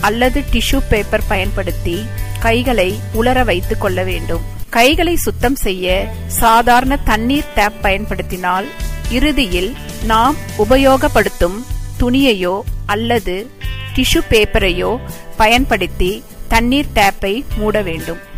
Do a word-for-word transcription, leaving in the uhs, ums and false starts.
அல்லது tissue paper பயன்படுத்தி கைகளை உலர வைத்துக் கொள்ள வேண்டும். கைகளை சுத்தம் செய்ய சாதாரண தண்ணீர் டேப் பயன்படுத்தினால் இறுதியில் நாம் உபயோகப்படுத்தும் துணியையோ அல்லது டிஷ்யூ பேப்பரையோ பயன்படுத்தி தண்ணீர் டேப்பை மூட வேண்டும்.